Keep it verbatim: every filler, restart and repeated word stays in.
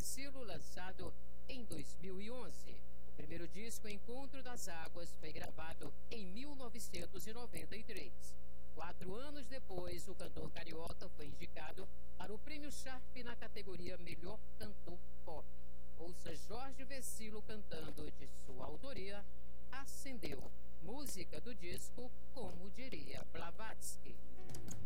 Vecilo, lançado em dois mil e onze. O primeiro disco, Encontro das Águas, foi gravado em mil novecentos e noventa e três. Quatro anos depois, o cantor carioca foi indicado para o Prêmio Sharp na categoria Melhor Cantor Pop. Ouça Jorge Vecilo cantando de sua autoria, Acendeu, música do disco Como Diria Blavatsky.